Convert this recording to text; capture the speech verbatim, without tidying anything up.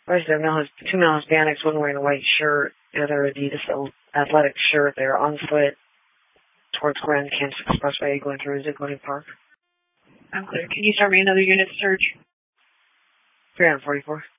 Right there, male, two male Hispanics, one wearing a white shirt, the other Adidas athletic shirt. They're on foot towards Grand Kansas Expressway going through Ziegler Park. I'm clear. Can you start me another unit search? three forty-four.